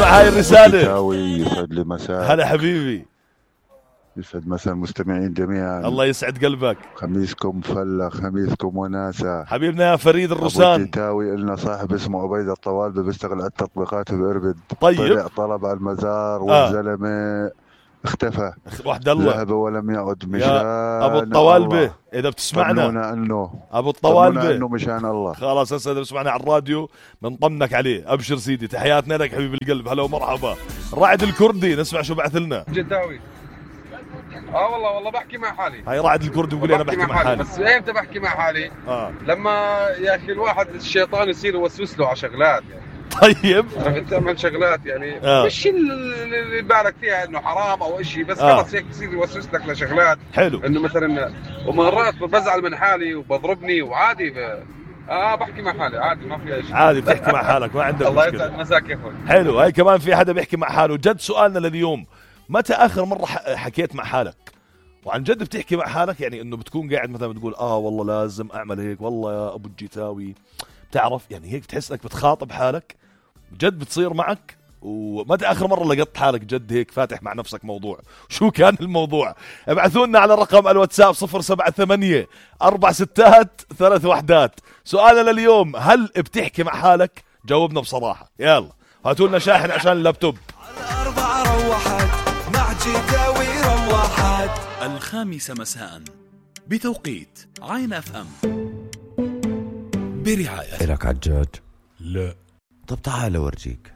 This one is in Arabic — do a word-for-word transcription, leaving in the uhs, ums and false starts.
اسمع هاي الرسالة. يسعد لي مساء. هلا حبيبي. يسعد مساء المستمعين جميعا. الله يسعد قلبك. خميسكم فلة، خميسكم وناسة. حبيبنا يا فريد الرسان. أبو الجتاوي إلنا صاحب اسمه عبيد الطوالبي بيشتغل على التطبيقات بإربد. طيب. طلع طلب على المزار والزلمة اختفى. وحد الله. ذهب ولم يعد مشان أبو الطوالبي إذا بتسمعنا. طمنونا أنه. أبو الطوالبي. أنه مشان الله. خلاص هسه إذا بتسمعنا على الراديو بنطمنك عليه. أبشر سيدي، تحياتنا لك حبيب القلب. هلا ومرحبا. رائد الكردي، نسمع شو بعث لنا. جداوي. اه والله والله بحكي مع حالي. هاي رائد الكردي بيقول انا بحكي مع حالي. بس امتى بحكي مع حالي؟ اه لما يا اخي الواحد الشيطان يصير يوسوس له على شغلات يعني. طيب تعمل شغلات يعني آه. مش اللي بالك فيها انه حرام او شيء، بس آه. خلص هيك يصير يوسوس لك لشغلات. حلو. انه مثلا ومرات بزعل من حالي وبضربني وعادي ب... اه بحكي مع حالي عادي ما في شيء. عادي بتحكي مع حالك ما عندك الله مشكلة. يسعد مساك يا اخوي. حلو. هاي كمان في حدا بيحكي مع حاله. جد سؤالنا لليوم، متى اخر مرة حكيت مع حالك؟ وعن جد بتحكي مع حالك، يعني انه بتكون قاعد مثلا بتقول اه والله لازم اعمل هيك، والله يا ابو الجتاوي بتعرف يعني هيك بتحس انك بتخاطب حالك جد بتصير معك. ومتى اخر مرة لقطت حالك جد هيك فاتح مع نفسك موضوع؟ شو كان الموضوع؟ ابعثوا لنا على رقم الواتساب صفر سبعة ثمانية أربع ستات ثلاث وحدات. سؤالنا لليوم، هل بتحكي مع حالك؟ جاوبنا بصراحة. يلا هاتوا لنا شاحن عشان اللابتوب. الأربعة روحت مع جداوي روحت. الخامسة مساء بتوقيت عين اف ام برعاية. إلك عجاج؟ لا. طب تعال اورجيك.